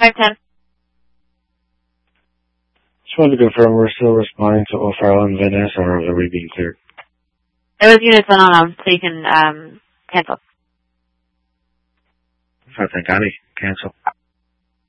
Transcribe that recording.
510. Just wanted to confirm we're still responding to O'Farrell and Venice, or are we being cleared? It was units unknown, so you can cancel. 510 Cali, cancel.